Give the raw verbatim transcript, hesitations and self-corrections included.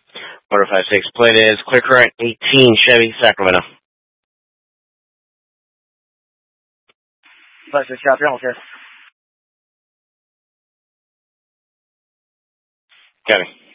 Motor five six, plate is clear current eighteen, Chevy, Sacramento. five six, copy, almost here. Copy.